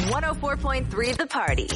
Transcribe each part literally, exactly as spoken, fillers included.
one oh four point three The Party.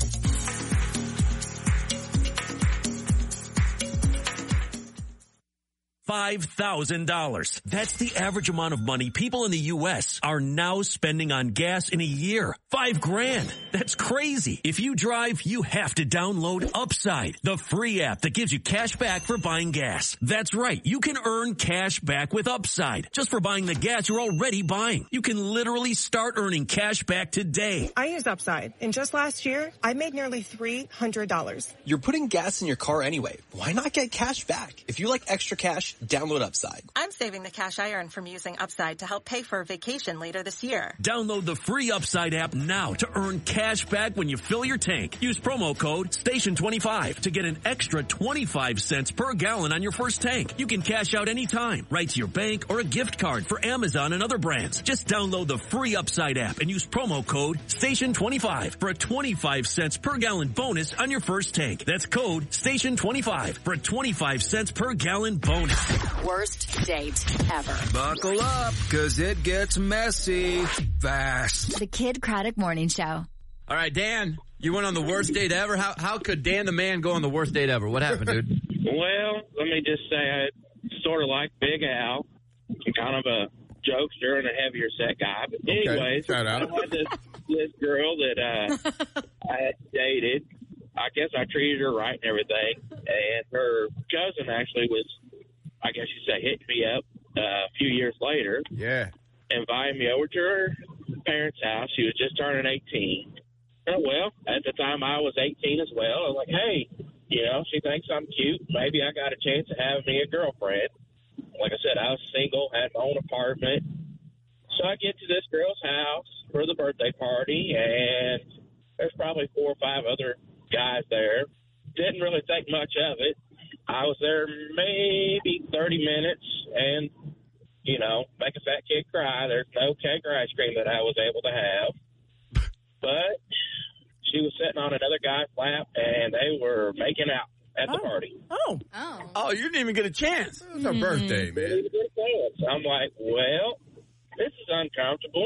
five thousand dollars. That's the average amount of money people in the U S are now spending on gas in a year. Five grand. That's crazy. If you drive, you have to download Upside, the free app that gives you cash back for buying gas. That's right. You can earn cash back with Upside just for buying the gas you're already buying. You can literally start earning cash back today. I use Upside, and just last year, I made nearly three hundred dollars. You're putting gas in your car anyway. Why not get cash back? If you like extra cash, download Upside. I'm saving the cash I earn from using Upside to help pay for a vacation later this year. Download the free Upside app now to earn cash back when you fill your tank. Use promo code station twenty-five to get an extra twenty-five cents per gallon on your first tank. You can cash out anytime, right to your bank or a gift card for Amazon and other brands. Just download the free Upside app and use promo code station twenty-five for a twenty-five cents per gallon bonus on your first tank. That's code station twenty-five for a twenty-five cents per gallon bonus. Worst date ever. Buckle up, cause it gets messy fast. The Kid Craddock Morning Show. All right, Dan, you went on the worst date ever. How how could Dan the man go on the worst date ever? What happened, dude? Well, let me just say I sort of like Big Al, kind of a jokester and a heavier set guy. But anyways, shout out. I had this, this girl that uh, I had dated. I guess I treated her right and everything. And her cousin actually was, I guess you say, hitting me up uh, a few years later. Yeah. Invited me over to her parents' house. She was just turning eighteen. Oh, well, at the time I was eighteen as well. I was like, hey, you know, she thinks I'm cute. Maybe I got a chance of having me a girlfriend. Like I said, I was single, had my own apartment. So I get to this girl's house for the birthday party, and there's probably four or five other guys there. Didn't really think much of it. I was there maybe thirty minutes, and, you know, make a fat kid cry. There's no cake or ice cream that I was able to have. But she was sitting on another guy's lap, and they were making out at the Oh. party. Oh. Oh. Oh, you didn't even get a chance. It was her birthday, man. I'm like, well, this is uncomfortable.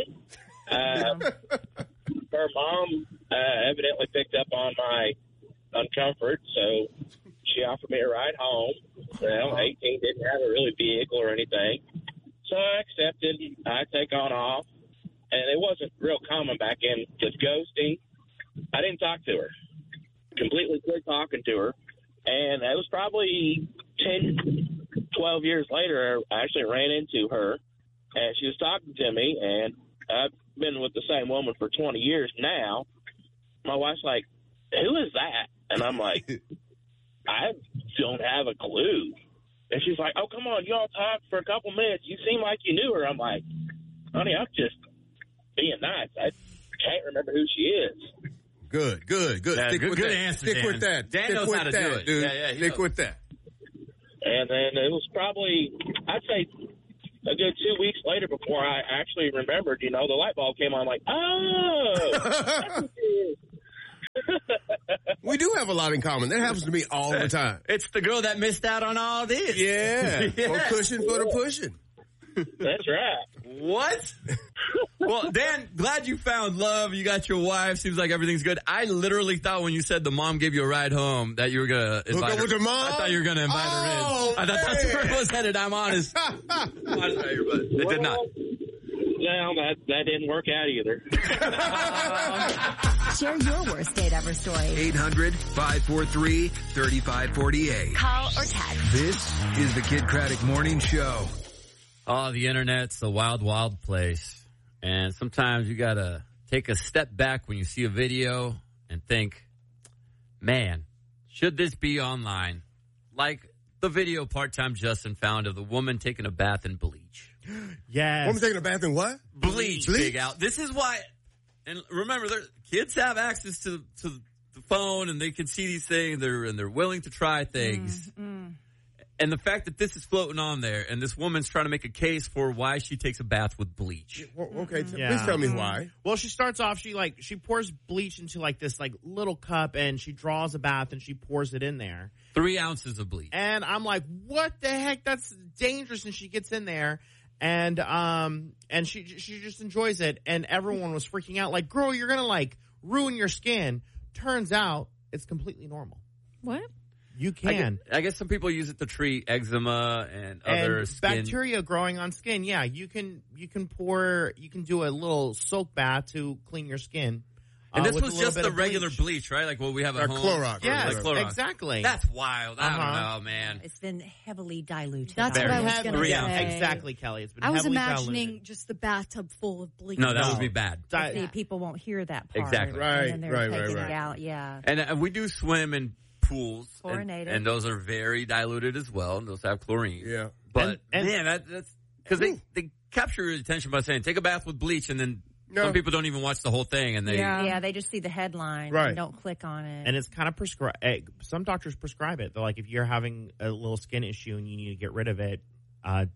Uh, her mom uh, evidently picked up on my uncomfort, so she offered me a ride home. Well, eighteen, didn't have a really vehicle or anything. So I accepted. I take on off. And it wasn't real common back in, because ghosting, I didn't talk to her. Completely quit talking to her. And it was probably ten, twelve years later, I actually ran into her. And she was talking to me, and I've been with the same woman for twenty years now. My wife's like, who is that? And I'm like, I don't have a clue. And she's like, oh, come on, y'all talked for a couple minutes. You seem like you knew her. I'm like, honey, I'm just being nice. I can't remember who she is. Good, good, good. Yeah, Stick good, with good that. answer, Stick Dan. with that. Dan Stick knows with how to that, do it. dude. Yeah, yeah, he Stick knows. with that. And then it was probably, I'd say, a good two weeks later before I actually remembered, you know, the light bulb came on, like, oh, that's what it is. We do have a lot in common. That happens to me all the time. It's the girl that missed out on all this. Yeah. Yeah. For cushion for the pushing. That's right. What? Well, Dan, glad you found love. You got your wife. Seems like everything's good. I literally thought when you said the mom gave you a ride home that you were going to invite up her. with your mom? I thought you were going to invite Oh, her in. I thought that's man. where it was headed. I'm honest. I'm honest right here, but it did not. Well, that, that didn't work out either. Share your worst date ever story. eight hundred, five four three, three five four eight. Call or text. This is the Kid Craddock Morning Show. Oh, the internet's a wild, wild place. And sometimes you got to take a step back when you see a video and think, man, should this be online? Like the video Part-Time Justin found of the woman taking a bath in bleach. Yes. Woman taking a bath in what? Bleach, Bleach? Big Al. This is why, and remember, there- kids have access to, to the phone and they can see these things they're, and they're willing to try things. Mm, mm. And the fact that this is floating on there and this woman's trying to make a case for why she takes a bath with bleach. Well, okay, t- Yeah. please tell me why. Well, she starts off, she like, she pours bleach into like this like little cup and she draws a bath and she pours it in there. Three ounces of bleach. And I'm like, what the heck? That's dangerous. And she gets in there And um and she she just enjoys it, and everyone was freaking out like, girl, you're gonna like ruin your skin. Turns out it's completely normal. What? You I can. guess, I guess some people use it to treat eczema and other and skin. bacteria growing on skin. Yeah, you can you can pour you can do a little soak bath to clean your skin. And uh, this with a was little just bit the of regular bleach. bleach, right? Like what we have at Or home. Clorox. Yes, like Clorox. exactly. That's wild. I Uh-huh. don't know, man. It's been heavily diluted. That's Very what I was Heavily- going to yeah, say. exactly, Kelly. It's been I was heavily imagining diluted. just the bathtub full of bleach. No, that No. would be bad. Di- See, people won't hear that part. Exactly. Right, And then they're right, right, taking right. it out. Yeah. And uh, we do swim in pools. and- Chlorinated. And, those are very diluted as well. And those have chlorine. Yeah. But, And- and- man, that, that's because they, they capture your attention by saying, take a bath with bleach, and then No. some people don't even watch the whole thing. And they, Yeah. Yeah, they just see the headline Right. and don't click on it. And it's kind of prescribed. Some doctors prescribe it. They're like, if you're having a little skin issue and you need to get rid of it, uh,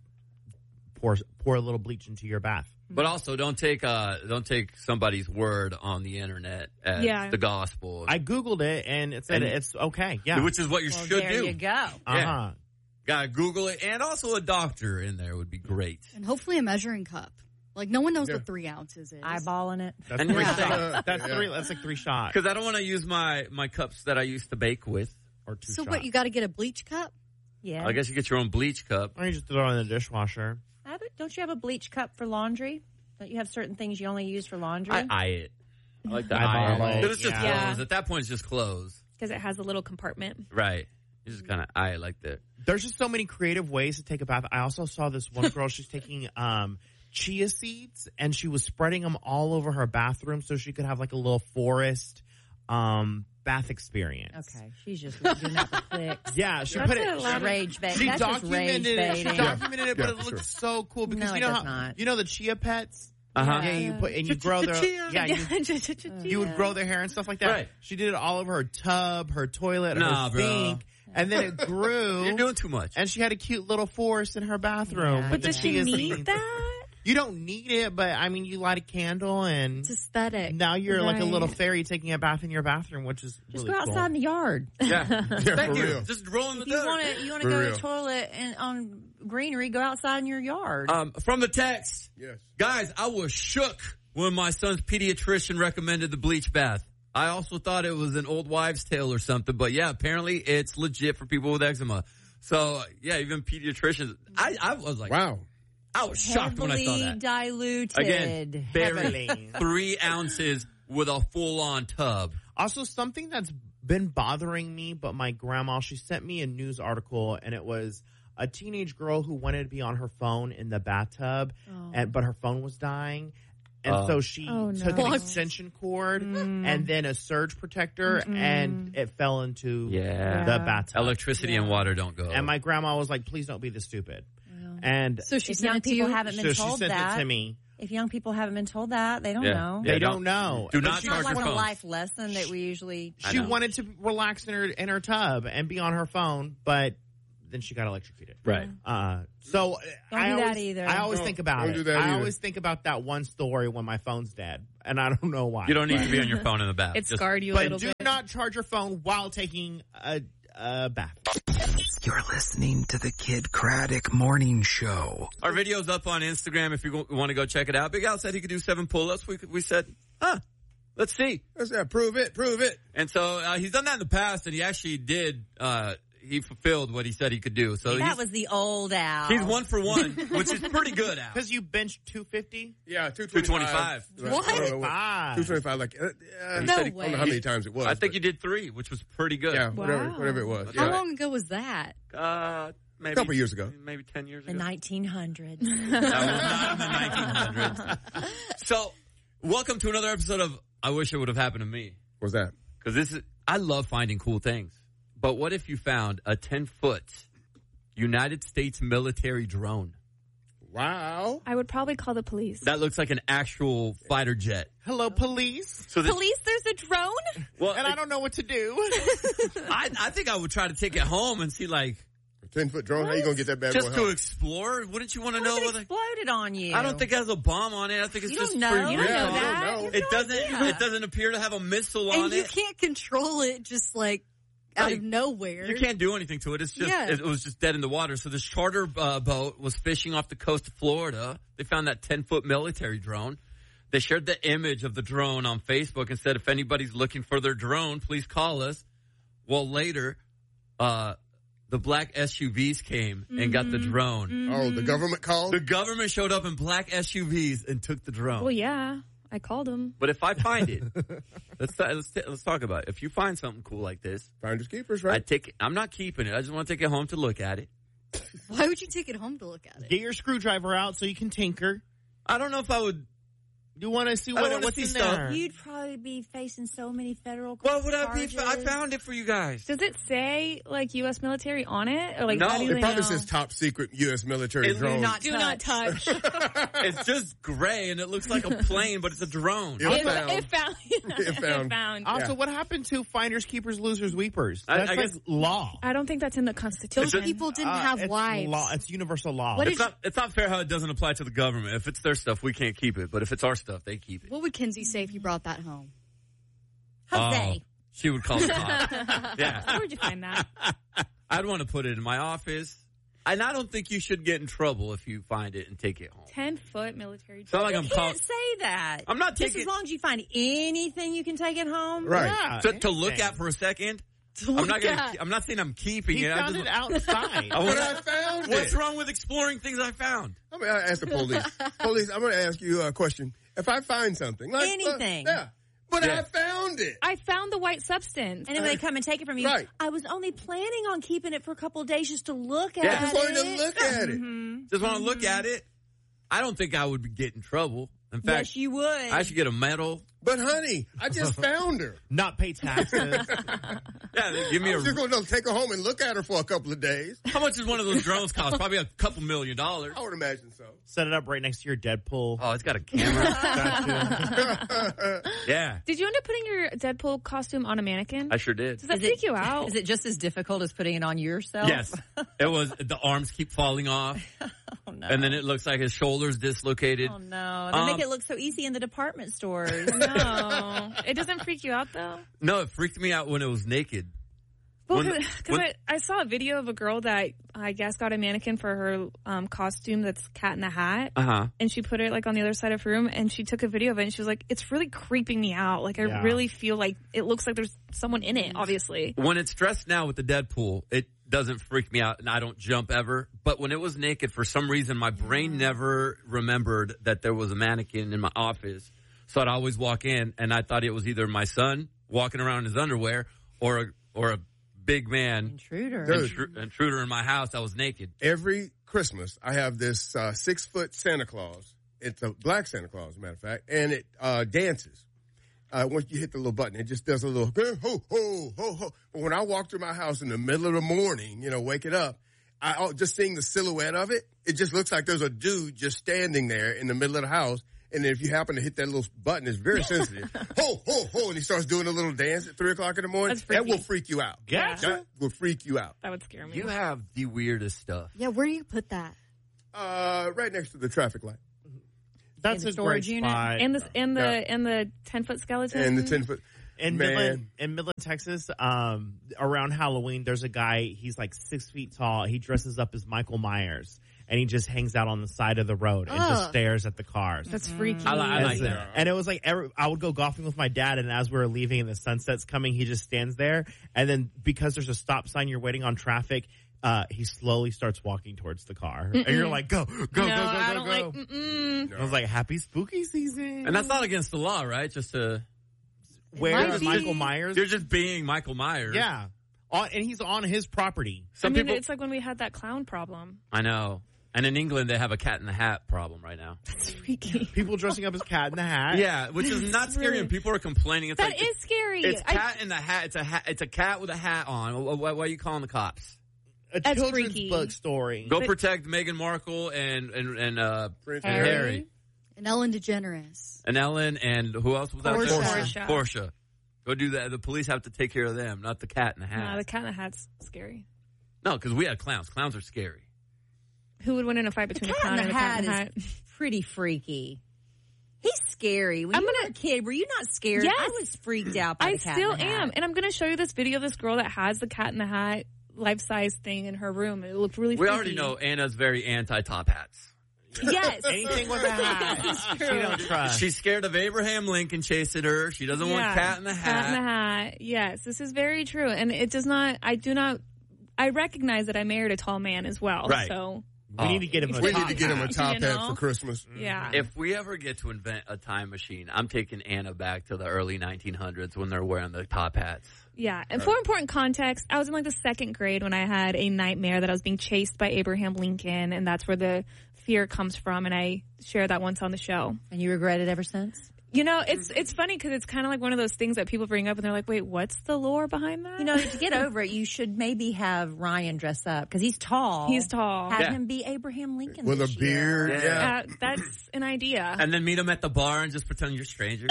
pour pour a little bleach into your bath. But also, don't take uh, don't take somebody's word on the internet as Yeah. the gospel. I googled it and it said And- it's okay. Yeah. Which is what you well, should there do. you go. Uh huh. Yeah. Gotta Google it, and also a doctor in there would be great. And hopefully a measuring cup. Like, no one knows Yeah. what three ounces is. Eyeballing it. That's And three yeah. shots. That's Yeah. three. That's like three shots Because I don't want to use my, my cups that I used to bake with. or two So shots. what, you got to get a bleach cup? Yeah. I guess you get your own bleach cup. Or you just throw it in the dishwasher. Have it- Don't you have a bleach cup for laundry? Don't you have certain things you only use for laundry? I eye it. I like to Eyeball eye it. it, Because it's just yeah. clothes. At that point, it's just clothes. Because it has a little compartment. Right. You just kind of eye it like that. There's just so many creative ways to take a bath. I also saw this one girl. She's taking um, chia seeds and she was spreading them all over her bathroom so she could have like a little forest um, bath experience. Okay, she's just doing that for clicks. Yeah, she That's put it. a lot of rage bait. She That's just documented rage it. She baiting. documented it, but Yeah, it for looks sure. so cool because No, you it know does how not. you know the chia pets. Uh-huh. Yeah, you put and you grow their yeah you, you would grow their hair and stuff like that. Right. She did it all over her tub, her toilet, Nah, her bro. sink, and then it grew. You're doing too much. And she had a cute little forest in her bathroom. Yeah. with But the does she chia need seeds. that? You don't need it, but I mean, you light a candle and It's aesthetic. now you're like a Right. little fairy taking a bath in your bathroom, which is Just really go outside cool. in the yard. Yeah. Yeah, Thank for you. real. Just rolling the If you dirt. want to, you want For to go to real. the toilet and on greenery, go outside in your yard. Um, from the text. Yes. Guys, I was shook when my son's pediatrician recommended the bleach bath. I also thought it was an old wives' tale or something, but yeah, apparently it's legit for people with eczema. So yeah, even pediatricians. I, I was like, Wow. I was shocked when I saw Heavily that. diluted. Again, barely Heavily. three ounces with a full-on tub. Also, something that's been bothering me, but my grandma, she sent me a news article, and it was a teenage girl who wanted to be on her phone in the bathtub, Oh. and but her phone was dying. And Oh. so she Oh, no. took an What? extension cord Mm. and then a surge protector, Mm-mm. and it fell into Yeah. the bathtub. Electricity Yeah. and water don't go. And my grandma was like, please don't be this stupid. And So she If sent young it to people you? haven't been so she told sent that, it to me. if young people haven't been told that, they don't Yeah. know. Yeah, They don't- don't know. Do But not she- It's not charge like your a phone. life lesson that we usually. I She know. wanted to relax in her in her tub and be on her phone, but then she got electrocuted. Right. Uh, so Don't I do that always, either. I always Don't- think about don't it. do that I either. always think about that one story when my phone's dead, and I don't know why. You don't need to be on your phone in the bath. It Just- scarred you a But little do bit. not charge your phone while taking a, a bath. You're listening to the Kid Craddock Morning Show. Our video's up on Instagram if you go- want to go check it out. Big Al said he could do seven pull-ups. We, we said, huh, let's see. That's that. Prove it. Prove it. And so uh, he's done that in the past, and he actually did. Uh, he fulfilled what he said he could do. So that he's, was the old Al. he's one for one, which is pretty good, Al. Because you benched two fifty? Yeah, two two twenty-five. What? Five. two twenty-five. Like, uh, uh, No I don't way. know how many times it was. I think but- you did three, which was pretty good. Yeah, whatever, Wow. whatever it was. How Yeah. long ago was that? Uh, maybe A couple years ago. maybe ten years the ago. nineteen hundreds. That was not in the nineteen hundreds. So, welcome to another episode of I Wish It Would Have Happened to Me. What's that? Because this is, I love finding cool things. But what if you found a ten-foot United States military drone? Wow. I would probably call the police. That looks like an actual fighter jet. Hello, police. So this, Police, there's a drone? well, And I don't know what to do. I, I think I would try to take it home and see, like, ten foot drone. How you gonna get that bad just boy to home? explore. Wouldn't you want to What know? if it Whether, exploded on you? I don't think it has a bomb on it. I think it's You just don't know. free You will. don't know Yeah, I that. don't know. You have It no doesn't. idea. It doesn't appear to have a missile on And you it. can't control it just like out of nowhere. You can't do anything to it. It's just Yeah. it was just dead in the water. So this charter uh, boat was fishing off the coast of Florida. They found that ten foot military drone. They shared the image of the drone on Facebook and said, if anybody's looking for their drone, please call us. Well, later, uh, the black S U Vs came and mm-hmm. got the drone. Mm-hmm. Oh, the government called? The government showed up in black S U Vs and took the drone. Well, yeah. I called him. But if I find it, let's, let's let's talk about it. If you find something cool like this, finders keepers, right? I take it. I'm not keeping it. I just want to take it home to look at it. Why would you take it home to look at it? Get your screwdriver out so you can tinker. I don't know if I would. You want to see I what don't what's see in stuff. there? You'd probably be facing so many federal What would I be? charges. I found it for you guys. Does it say like U S military on it, or like No, how do you It probably know? says top secret U S military It- drone. Do not touch. It's just gray and it looks like a plane, but it's a drone. It It found. it found. It found. It found. Also, Yeah. what happened to finders, keepers, losers, weepers? I- That's I like guess- law. I don't think that's in the Constitution. Those people didn't Uh, have it's wives. Law. It's universal law. What It's did not, it's not fair how it doesn't apply to the government. If it's their stuff, we can't keep it. But if it's our stuff, they keep it. What would Kenzie say if you brought that home? Jose. Oh, she would call the cops. Yeah. Where'd you find that? I'd want to put it in my office. And I don't think you should get in trouble if you find it and take it home. Ten foot military. It's not like You I'm can't call- say that. I'm not Just taking- as long as you find anything you can take it home. Right. Yeah. to, to look at for a second. I'm look not gonna. at. I'm not saying I'm keeping He it. I found just- it outside. I But wanna- I found What's it. wrong with exploring things I found? I'm going to ask the police. Police, I'm going to ask you a question. If I find something. Like, Anything. Uh, yeah. But Yeah. I found it. I found the white substance. And then they come and take it from you. Right. I was only planning on keeping it for a couple of days just to look at Yeah. it. I just wanted to look at it. Mm-hmm. Just want to look at it. I don't think I would get in trouble. In fact, Yes, you would. I should get a medal. But, honey, I just found her. Not pay taxes. Yeah, they give me I a. was just going to take her home and look at her for a couple of days. How much does one of those drones cost? Probably a couple million dollars. I would imagine so. Set it up right next to your Deadpool. Oh, it's got a camera. Yeah, Did you end up putting your Deadpool costume on a mannequin? I sure did. Does that Is freak it- you out? Is it just as difficult as putting it on yourself? Yes, it was. The arms keep falling off, Oh, no. and then it looks like his shoulders dislocated. Oh, no. They Um, make it look so easy in the department stores. No, it doesn't freak you out though. No, it freaked me out when it was naked. Well, When- because when- I, I saw a video of a girl that I guess got a mannequin for her um, costume that's Cat in the Hat, Uh huh. and she put it like on the other side of her room, and she took a video of it, and she was like, "It's really creeping me out. Like I Yeah. really feel like it looks like there's someone in it. Obviously, When it's dressed now with the Deadpool, it doesn't freak me out, and I don't jump ever. But when it was naked, for some reason, my brain never remembered that there was a mannequin in my office. So I'd always walk in, and I thought it was either my son walking around in his underwear or a, or a big man Intruder. Dude. intru- intruder in my house that was naked. Every Christmas, I have this uh, six-foot Santa Claus. It's a black Santa Claus, as a matter of fact, and it uh, dances. Uh, once you hit the little button, it just does a little ho, ho, ho, ho. But when I walk through my house in the middle of the morning, you know, waking up, I oh, just seeing the silhouette of it, it just looks like there's a dude just standing there in the middle of the house. And if you happen to hit that little button, it's very sensitive. ho, ho, ho, and he starts doing a little dance at three o'clock in the morning. That's That freaky. will freak you out. Gotcha. That will freak you out. that would scare me. You have the weirdest stuff. Yeah, where do you put that? Uh, right next to the traffic light. That's In a the great storage unit? spot. and the and the Yeah. and the ten foot skeleton And the ten foot. In Man. Midland, in Midland, Texas, um, around Halloween, there's a guy. He's like six feet tall. He dresses up as Michael Myers, and he just hangs out on the side of the road and just Ugh. stares at the cars. That's freaky. I, li- I like And- that. And it was like every, I would go golfing with my dad, and as we were leaving and the sunset's coming, he just stands there. And then because there's a stop sign, you're waiting on traffic. Uh, he slowly starts walking towards the car, Mm-mm. and you're like, "Go, go, no, go, go, I go, don't go!" like. Mm-mm. I was like, "Happy spooky season!" And that's not against the law, right? Just to Where might is be. Michael Myers? you're just being Michael Myers. Yeah, on, and he's on his property. Some I mean, people. it's like when we had that clown problem. I know. And in England, they have a Cat in the Hat problem right now. That's freaky. People dressing up as Cat in the Hat. Yeah, which is not scary, Really- and people are complaining. It's That like is scary. It's I- Cat in the Hat. It's a hat. It's a cat with a hat on. Why, why, why are you calling the cops? A That's children's freaky. book story. Go But- protect Meghan Markle and and and uh, Prince Harry. Harry And Ellen DeGeneres. and Ellen and who else was that? Portia. Portia. Portia. Portia. Go do that. The police have to take care of them, not the Cat in the Hat. Nah, the cat in the hat's scary. No, because we had clowns. Clowns are scary. Who would win in a fight between a Cat clown in and the a cat in the Hat hat? is pretty freaky. He's scary. When I'm you gonna, were a kid, were you not scared? Yes. I was freaked out by I the cat still in the hat. am. And I'm going to show you this video of this girl that has the Cat in the Hat life-size thing in her room. It looked really We freaky. already know Anna's very anti-top hats. Yes. Anything with a hat. This is true. She don't trust. She's scared of Abraham Lincoln chasing her. She doesn't want Yeah. Cat in the Hat. Cat in the Hat. Yes, this is very true. And it does not, I do not, I recognize that I married a tall man as well. Right. So We need to get him a We top need to get him a hat. top You hat know? for Christmas. Yeah. If we ever get to invent a time machine, I'm taking Anna back to the early nineteen hundreds when they're wearing the top hats. Yeah. And for important context, I was in like the second grade when I had a nightmare that I was being chased by Abraham Lincoln, and that's where the fear comes from. And I shared that once on the show. And you regret it ever since? You know, it's it's funny because it's kind of like one of those things that people bring up and they're like, wait, what's the lore behind that? You know, to get over it, you should maybe have Ryan dress up because he's tall. He's tall. Have Yeah. him be Abraham Lincoln With a this year. beard, yeah. Uh, that's an idea. And then meet him at the bar and just pretend you're strangers.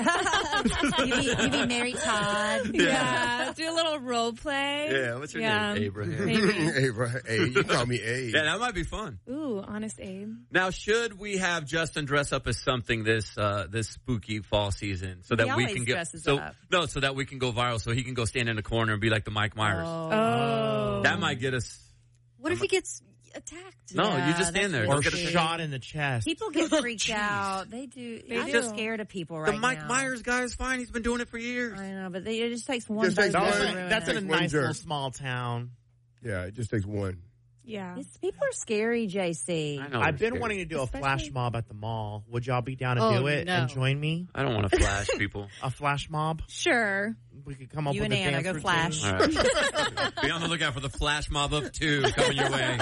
you, be, you be Mary Todd. Yeah. Do a little role play. Yeah, what's your Yeah. name? Abraham. Maybe. Abraham, A. You call me A. Yeah, that might be fun. Ooh, Honest Abe. Now, should we have Justin dress up as something this uh, this spooky fall season so that He we always can get dresses so up. no so that we can go viral so he can go stand in the corner and be like the Mike Myers. Oh. That might get us. What if he gets attacked? No, Yeah, you just stand there. that's Or Don't get a shot in the chest. People get freaked out. They do. They I'm do. just scared of people right The Mike now. Myers guy is fine. He's been doing it for years. I know, but they, it just takes one. Just takes buzz one. to That's, ruin that's it. in a One nice jerk. little small town. Yeah, it just takes one. Yeah. It's, people are scary, J C. I know. I've they're been scary. wanting to do a Especially- flash mob at the mall. Would y'all be down to Oh, do it no. and join me? I don't want to flash people. A flash mob? Sure. We could come up You with and a Anna dance go routine. flash. All right. Be on the lookout for the flash mob of two coming your way.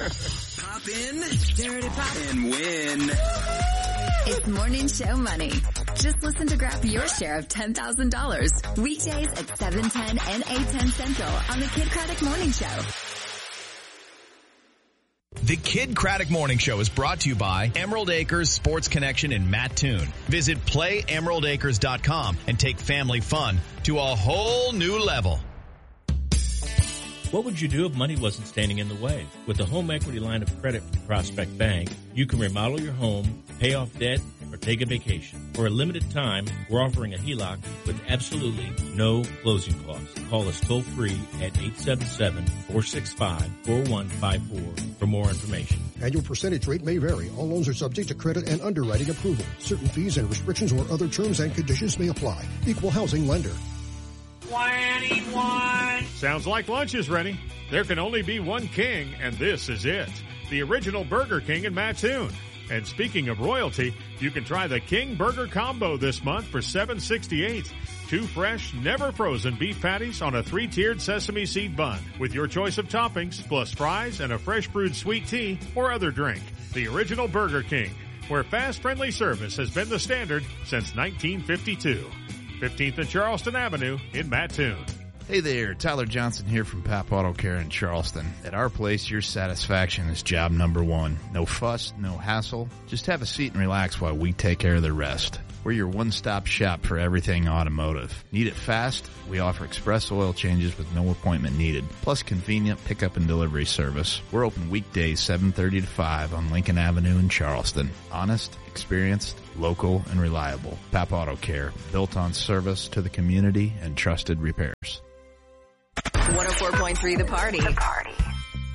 Pop in, dirty pop, and win. It's Morning Show Money. Just listen to grab your share of ten thousand dollars. Weekdays at seven ten and eight ten Central on the Kid Craddock Morning Show. The Kid Craddock Morning Show is brought to you by Emerald Acres Sports Connection in Mattoon. Visit play emerald acres dot com and take family fun to a whole new level. What would you do if money wasn't standing in the way? With the home equity line of credit from Prospect Bank, you can remodel your home, pay off debt, or take a vacation. For a limited time, we're offering a H E L O C with absolutely no closing costs. Call us toll free at eight seven seven, four six five, four one five four for more information. Annual percentage rate may vary. All loans are subject to credit and underwriting approval. Certain fees and restrictions or other terms and conditions may apply. Equal housing lender. twenty-one Sounds like lunch is ready. There can only be one king, and this is it. The original Burger King in Mattoon. And speaking of royalty, you can try the King Burger Combo this month for seven sixty-eight. Two fresh, never frozen beef patties on a three-tiered sesame seed bun with your choice of toppings, plus fries and a fresh brewed sweet tea or other drink. The original Burger King, where fast, friendly service has been the standard since nineteen fifty-two. fifteenth and Charleston Avenue in Mattoon. Hey there, Tyler Johnson here from Pap Auto Care in Charleston. At our place, your satisfaction is job number one. No fuss, no hassle. Just have a seat and relax while we take care of the rest. We're your one-stop shop for everything automotive. Need it fast? We offer express oil changes with no appointment needed, plus convenient pickup and delivery service. We're open weekdays seven thirty to five on Lincoln Avenue in Charleston. Honest, experienced, local, and reliable. Pap Auto Care, built on service to the community and trusted repairs. one oh four point three The Party. The Party.